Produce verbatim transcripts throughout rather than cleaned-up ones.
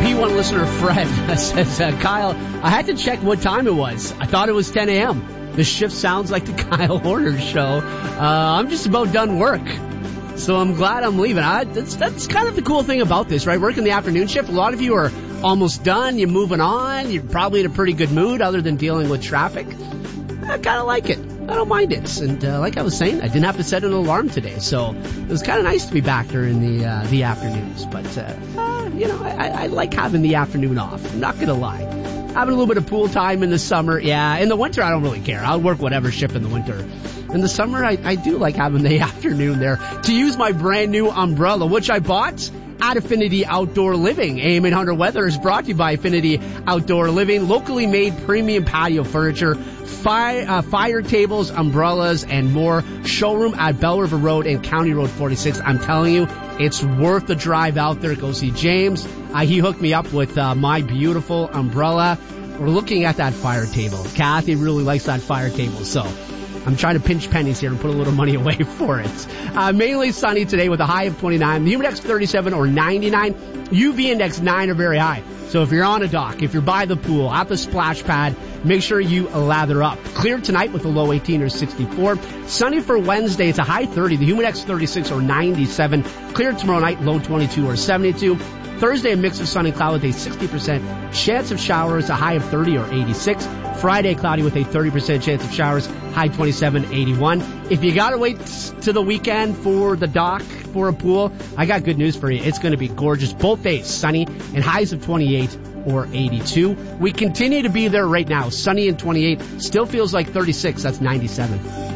P one listener Fred says, uh, Kyle, I had to check what time it was. I thought it was ten a.m. The shift sounds like the Kyle Horner show. Uh, I'm just about done work, so I'm glad I'm leaving. I, that's, that's kind of the cool thing about this, right? Working the afternoon shift. A lot of you are almost done. You're moving on. You're probably in a pretty good mood other than dealing with traffic. I kind of like it. I don't mind it. And uh, like I was saying, I didn't have to set an alarm today, so it was kind of nice to be back during the uh, the afternoons. But, uh, uh, you know, I, I like having the afternoon off. I'm not going to lie. Having a little bit of pool time in the summer, yeah. In the winter, I don't really care. I'll work whatever shift in the winter. In the summer, I, I do like having the afternoon there to use my brand new umbrella, which I bought at Affinity Outdoor Living. A M eight hundred Weather is brought to you by Affinity Outdoor Living. Locally made premium patio furniture, fire, uh, fire tables, umbrellas, and more. Showroom at Bell River Road and County Road forty-six. I'm telling you, it's worth the drive out there. Go see James. Uh, he hooked me up with uh, my beautiful umbrella. We're looking at that fire table. Kathy really likes that fire table, so I'm trying to pinch pennies here and put a little money away for it. Uh, mainly sunny today with a high of twenty-nine. The humid index thirty-seven or ninety-nine. U V index nine or very high. So if you're on a dock, if you're by the pool, at the splash pad, make sure you lather up. Clear tonight with a low eighteen or sixty-four. Sunny for Wednesday. It's a high thirty. The humid index thirty-six or ninety-seven. Clear tomorrow night, low twenty-two or seventy-two. Thursday, a mix of sun and cloud with a sixty percent chance of showers, a high of thirty or eighty-six. Friday, cloudy with a thirty percent chance of showers, high twenty-seven, eighty-one. If you gotta wait to the weekend for the dock, for a pool, I got good news for you. It's gonna be gorgeous. Both days, sunny and highs of twenty-eight or eighty-two. We continue to be there right now. Sunny and twenty-eight. Still feels like thirty-six. That's ninety-seven.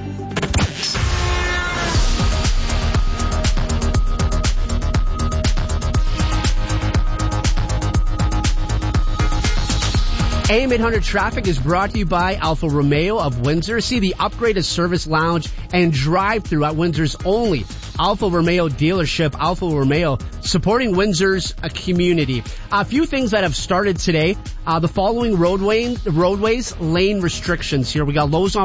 A M eight hundred Traffic is brought to you by Alfa Romeo of Windsor. See the upgraded service lounge and drive-thru at Windsor's only Alfa Romeo dealership. Alfa Romeo, supporting Windsor's uh, community. A few things that have started today. Uh, the following roadway, roadways, lane restrictions here. We got Lowe's on